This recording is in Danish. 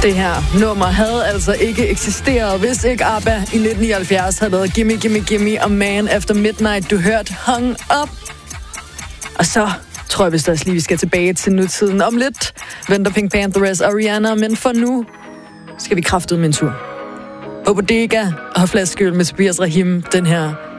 Det her nummer havde altså ikke eksisteret, hvis ikke ABBA i 1979 havde lavet Gimme, Gimme, Gimme og Man After Midnight. Du hørte Hung Up. Og så tror jeg vist også lige, vi skal tilbage til nutiden. Om lidt venter Pink Panthers og Rihanna, men for nu skal vi kraftedeme en tur. Og Bodega og flaskeøl med Tobias Rahim, den her